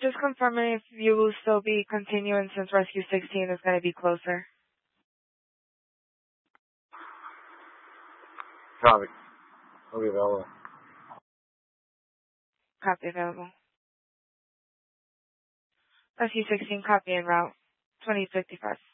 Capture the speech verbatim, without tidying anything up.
Just confirming if you will still be continuing since Rescue sixteen is going to be closer. Copy. I'll be available. Copy available. Rescue sixteen, copy en route. twenty fifty-five.